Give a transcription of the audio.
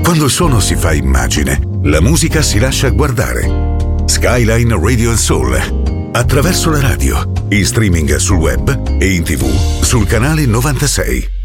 Quando il suono si fa immagine, la musica si lascia guardare. Skyline Radio and Soul, attraverso la radio, in streaming sul web e in TV sul canale 96.